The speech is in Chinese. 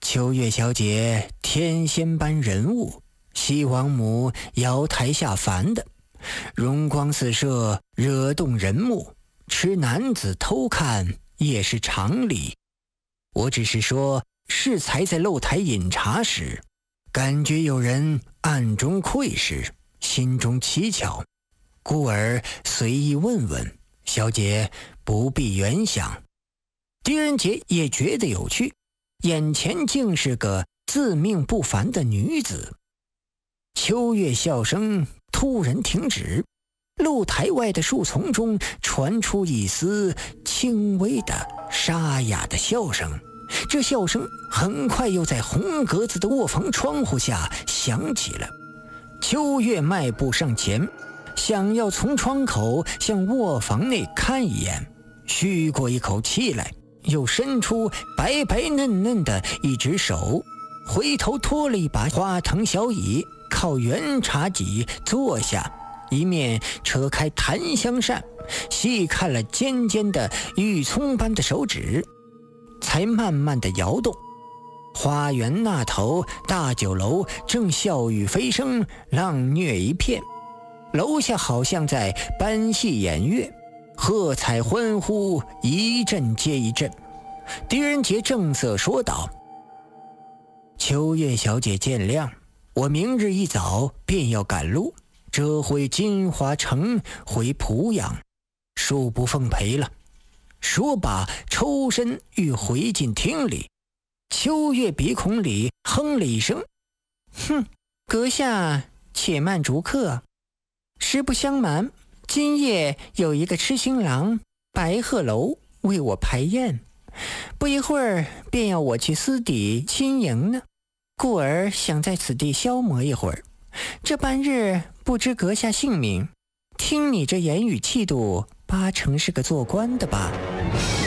秋月小姐天仙般人物，西王母瑶台下凡的，容光四射，惹动人目，吃男子偷看也是常理。我只是说，适才在露台饮茶时，感觉有人暗中窥视，心中蹊跷，故而随意问问，小姐不必远想。狄仁杰也觉得有趣，眼前竟是个自命不凡的女子。秋月笑声突然停止，露台外的树丛中传出一丝轻微的沙哑的笑声，这笑声很快又在红格子的卧房窗户下响起了。秋月迈步上前，想要从窗口向卧房内看一眼，吁过一口气来，又伸出白白嫩嫩的一只手，回头拖了一把花藤小椅，靠圆茶几坐下，一面扯开檀香扇，细看了尖尖的玉葱般的手指，才慢慢地摇动。花园那头大酒楼正笑语飞声，浪虐一片，楼下好像在搬戏演乐，喝彩欢呼一阵接一阵。狄仁杰正色说道：秋月小姐见谅，我明日一早便要赶路，折回金华城回濮阳，恕不奉陪了。说罢抽身欲回进厅里。秋月鼻孔里哼了一声：哼，阁下且慢逐客。实不相瞒，今夜有一个痴心郎白鹤楼为我排宴，不一会儿便要我去私底亲迎呢，故而想在此地消磨一会儿。这半日不知阁下姓名，听你这言语气度，八成是个做官的吧。